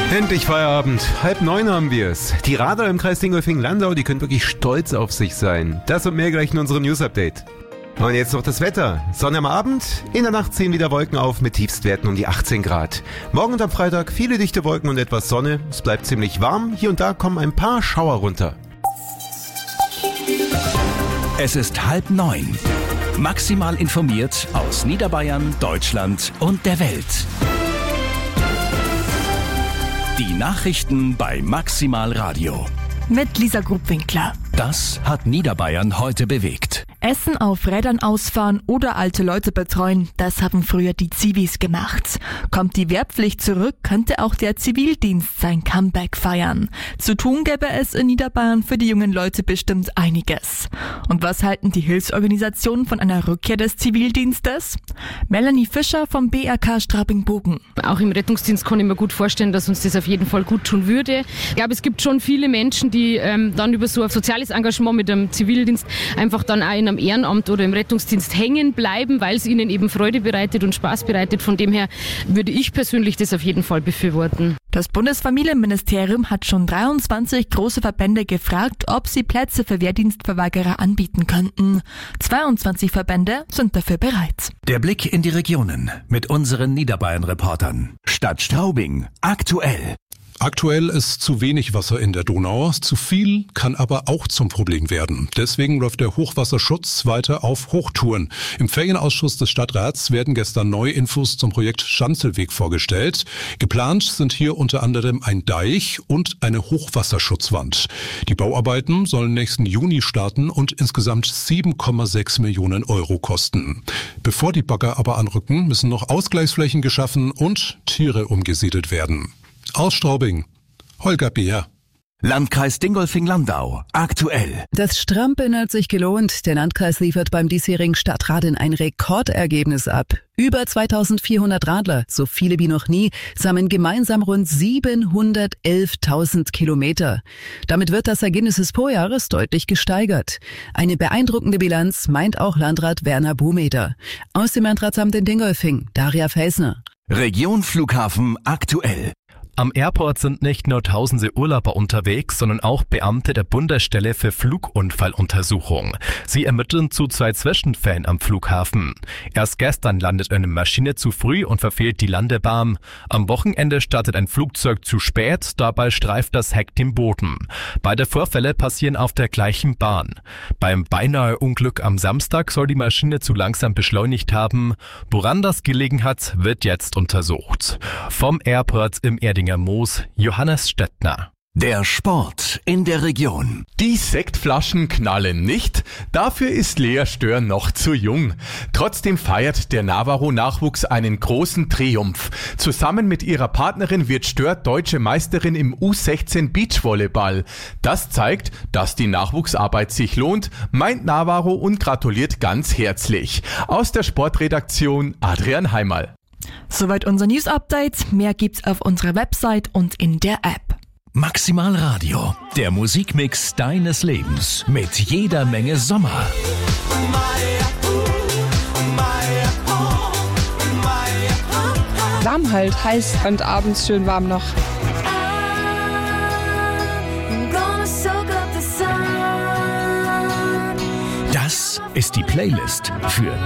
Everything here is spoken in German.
Endlich Feierabend. 8:30 haben wir es. Die Radler im Kreis Dingolfing-Landau, die können wirklich stolz auf sich sein. Das und mehr gleich in unserem News-Update. Und jetzt noch das Wetter. Sonne am Abend, in der Nacht ziehen wieder Wolken auf mit Tiefstwerten um die 18 Grad. Morgen und am Freitag viele dichte Wolken und etwas Sonne. Es bleibt ziemlich warm. Hier und da kommen ein paar Schauer runter. Es ist 8:30. Maximal informiert aus Niederbayern, Deutschland und der Welt. Die Nachrichten bei Maximal Radio. Mit Lisa Grubwinkler. Das hat Niederbayern heute bewegt. Essen auf Rädern ausfahren oder alte Leute betreuen, das haben früher die Zivis gemacht. Kommt die Wehrpflicht zurück, könnte auch der Zivildienst sein Comeback feiern. Zu tun gäbe es in Niederbayern für die jungen Leute bestimmt einiges. Und was halten die Hilfsorganisationen von einer Rückkehr des Zivildienstes? Melanie Fischer vom BRK Straubing-Bogen. Auch im Rettungsdienst kann ich mir gut vorstellen, dass uns das auf jeden Fall gut tun würde. Ich glaube, es gibt schon viele Menschen, die dann über so ein soziales Engagement mit dem Zivildienst einfach dann auch in einem Ehrenamt oder im Rettungsdienst hängen bleiben, weil es ihnen eben Freude bereitet und Spaß bereitet. Von dem her würde ich persönlich das auf jeden Fall befürworten. Das Bundesfamilienministerium hat schon 23 große Verbände gefragt, ob sie Plätze für Wehrdienstverweigerer anbieten könnten. 22 Verbände sind dafür bereit. Der Blick in die Regionen mit unseren Niederbayern-Reportern. Stadt Straubing, aktuell. Aktuell ist zu wenig Wasser in der Donau, zu viel kann aber auch zum Problem werden. Deswegen läuft der Hochwasserschutz weiter auf Hochtouren. Im Ferienausschuss des Stadtrats werden gestern neue Infos zum Projekt Schanzelweg vorgestellt. Geplant sind hier unter anderem ein Deich und eine Hochwasserschutzwand. Die Bauarbeiten sollen nächsten Juni starten und insgesamt 7,6 Millionen Euro kosten. Bevor die Bagger aber anrücken, müssen noch Ausgleichsflächen geschaffen und Tiere umgesiedelt werden. Aus Straubing, Holger Beer. Landkreis Dingolfing-Landau, aktuell. Das Strampeln hat sich gelohnt. Der Landkreis liefert beim diesjährigen Stadtradl ein Rekordergebnis ab. Über 2400 Radler, so viele wie noch nie, sammeln gemeinsam rund 711.000 Kilometer. Damit wird das Ergebnis des Vorjahres deutlich gesteigert. Eine beeindruckende Bilanz meint auch Landrat Werner Buhmeder. Aus dem Landratsamt in Dingolfing, Daria Felsner. Region Flughafen, aktuell. Am Airport sind nicht nur tausende Urlauber unterwegs, sondern auch Beamte der Bundesstelle für Flugunfalluntersuchung. Sie ermitteln zu 2 Zwischenfällen am Flughafen. Erst gestern landet eine Maschine zu früh und verfehlt die Landebahn. Am Wochenende startet ein Flugzeug zu spät, dabei streift das Heck den Boden. Beide Vorfälle passieren auf der gleichen Bahn. Beim beinahe Unglück am Samstag soll die Maschine zu langsam beschleunigt haben. Woran das gelegen hat, wird jetzt untersucht. Vom Airport im Erdinger Moos, Johannes Stettner. Der Sport in der Region. Die Sektflaschen knallen nicht, dafür ist Lea Stör noch zu jung. Trotzdem feiert der Navarro-Nachwuchs einen großen Triumph. Zusammen mit ihrer Partnerin wird Stör deutsche Meisterin im U16 Beachvolleyball. Das zeigt, dass die Nachwuchsarbeit sich lohnt, meint Navarro und gratuliert ganz herzlich. Aus der Sportredaktion Adrian Heimal. Soweit unser News-Update. Mehr gibt's auf unserer Website und in der App. Maximal Radio, der Musikmix deines Lebens mit jeder Menge Sommer. Warm halt, heiß und abends schön warm noch. Das ist die Playlist für